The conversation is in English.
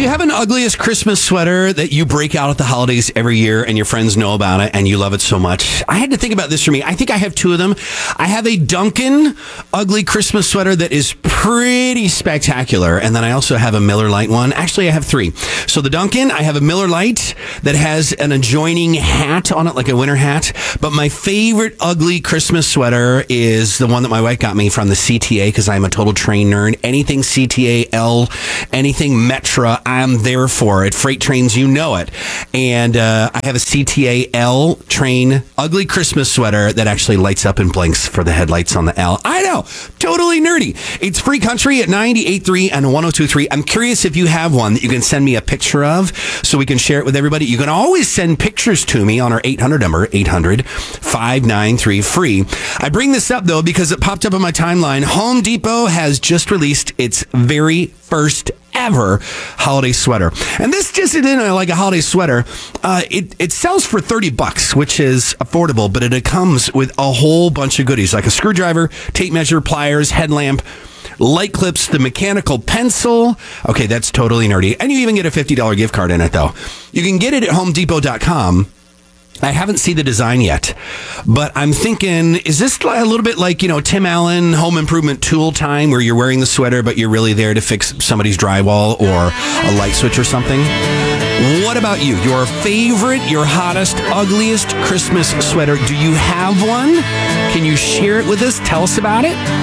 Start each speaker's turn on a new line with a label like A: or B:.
A: you have an ugliest Christmas sweater that you break out at the holidays every year and your friends know about it and you love it so much? I had to think about this for me. I think I have two of them. I have a Duncan ugly Christmas sweater that is pretty spectacular. And then I also have a Miller Lite one. Actually, I have three. So the Duncan, I have a Miller Lite that has an adjoining hat on it, like a winter hat. But my favorite ugly Christmas sweater is the one that my wife got me from the CTA, because I'm a total train nerd. Anything CTA L, anything Metra, I'm there for it. Freight trains, you know it. And I have a CTA L train ugly Christmas sweater that actually lights up and blinks for the headlights on the L. I know, totally nerdy. It's Free Country at 98.3 and 102.3. I'm curious if you have one that you can send me a picture of so we can share it with everybody. You can always send pictures to me on our 800 number, 800-593-FREE. I bring this up, though, because it popped up on my timeline. Home Depot has just released its very first ever holiday sweater. And this just isn't like a holiday sweater. It sells for $30, which is affordable, but it comes with a whole bunch of goodies, like a screwdriver, tape measure, pliers, headlamp, light clips, the mechanical pencil. Okay, that's totally nerdy. And you even get a $50 gift card in it, though. You can get it at homedepot.com. I haven't seen the design yet, but I'm thinking, is this a little bit like, Tim Allen home improvement tool time, where you're wearing the sweater, but you're really there to fix somebody's drywall or a light switch or something? What about you? Your favorite, your hottest, ugliest Christmas sweater? Do you have one? Can you share it with us? Tell us about it.